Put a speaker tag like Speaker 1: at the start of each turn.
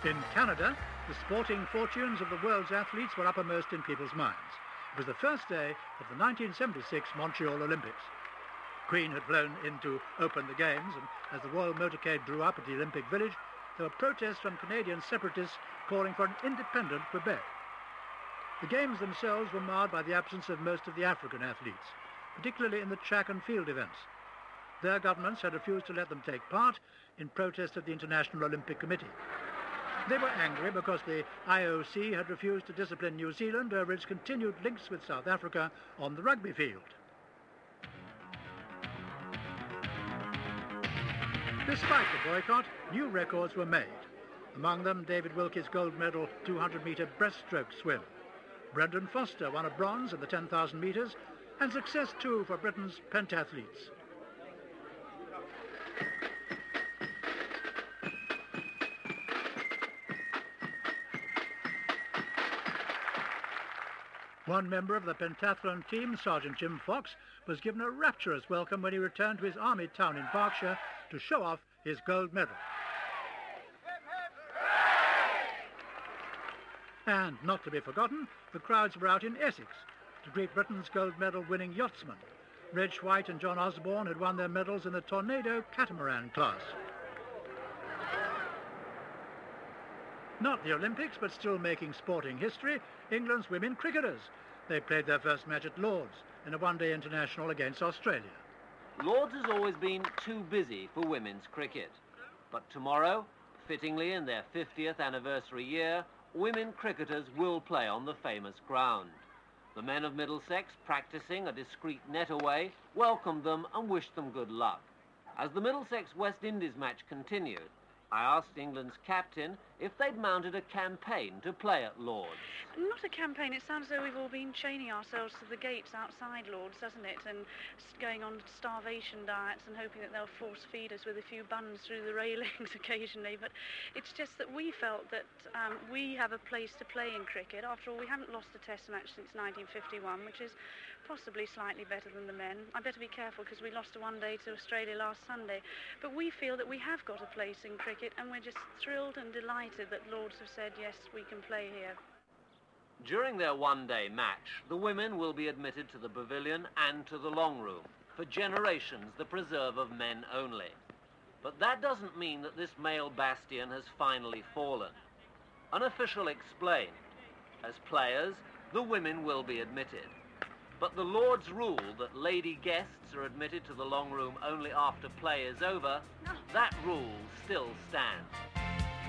Speaker 1: In Canada, the sporting fortunes of the world's athletes were uppermost in people's minds. It was the first day of the 1976 Montreal Olympics. Queen had flown in to open the games, and as the royal motorcade drew up at the Olympic Village, there were protests from Canadian separatists calling for an independent Quebec. The games themselves were marred by the absence of most of the African athletes, particularly in the track and field events. Their governments had refused to let them take part in protest of the International Olympic Committee. They were angry because the IOC had refused to discipline New Zealand over its continued links with South Africa on the rugby field. Despite the boycott, new records were made. Among them, David Wilkie's gold medal 200-metre breaststroke swim. Brendan Foster won a bronze in the 10,000 metres, and success too for Britain's pentathletes. One member of the pentathlon team, Sergeant Jim Fox, was given a rapturous welcome when he returned to his army town in Berkshire to show off his gold medal. And not to be forgotten, the crowds were out in Essex to greet Britain's gold medal winning yachtsmen. Reg White and John Osborne had won their medals in the Tornado catamaran class. Not the Olympics, but still making sporting history, England's women cricketers. They played their first match at Lord's in a one-day international against Australia.
Speaker 2: Lord's has always been too busy for women's cricket. But tomorrow, fittingly in their 50th anniversary year, women cricketers will play on the famous ground. The men of Middlesex, practising a discreet net away, welcomed them and wished them good luck. As the Middlesex-West Indies match continued, I asked England's captain if they'd mounted a campaign to play at Lord's.
Speaker 3: Not a campaign. It sounds as though we've all been chaining ourselves to the gates outside Lord's, doesn't it? And going on starvation diets and hoping that they'll force feed us with a few buns through the railings occasionally. But it's just that we felt that we have a place to play in cricket. After all, we haven't lost a test match since 1951, which is possibly slightly better than the men. I better be careful because we lost a one-day to Australia last Sunday. But we feel that we have got a place in cricket, and we're just thrilled and delighted that Lord's have said, yes, we can play here.
Speaker 2: During their one-day match, the women will be admitted to the pavilion and to the long room, for generations the preserve of men only. But that doesn't mean that this male bastion has finally fallen. An official explained, as players, the women will be admitted. But the Lord's rule that lady guests are admitted to the long room only after play is over, that rule still stands.